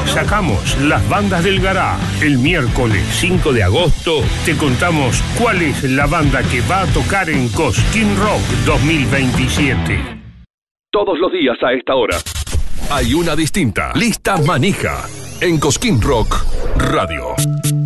sacamos las bandas del garage. El miércoles 5 de agosto te contamos cuál es la banda que va a tocar en Cosquín Rock 2027. Todos los días a esta hora hay una distinta. Lista manija en Cosquín Rock Radio.